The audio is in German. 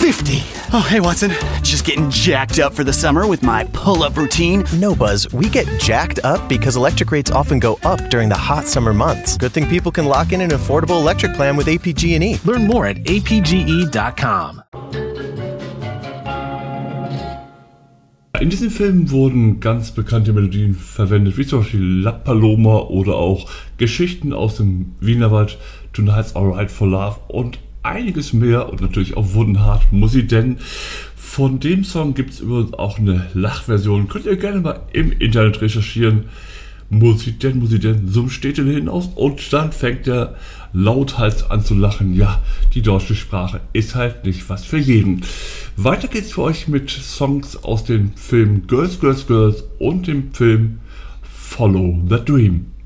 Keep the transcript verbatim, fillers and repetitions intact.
fifty. Oh, hey, Watson. Just getting jacked up for the summer with my pull-up routine. No, Buzz. We get jacked up because electric rates often go up during the hot summer months. Good thing people can lock in an affordable electric plan with A P G and E. Learn more at A P G E dot com. In diesem Film wurden ganz bekannte Melodien verwendet, wie zum Beispiel La Paloma oder auch Geschichten aus dem Wienerwald, Tonight's Alright for Love und einiges mehr und natürlich auch Woodenheart, Musi denn. Von dem Song gibt es übrigens auch eine Lachversion, könnt ihr gerne mal im Internet recherchieren. Musi denn, Musi denn, so steht er hinaus und dann fängt er lauthals an zu lachen. Ja, die deutsche Sprache ist halt nicht was für jeden. Weiter geht's für euch mit Songs aus den Filmen Girls, Girls, Girls und dem Film Follow the Dream.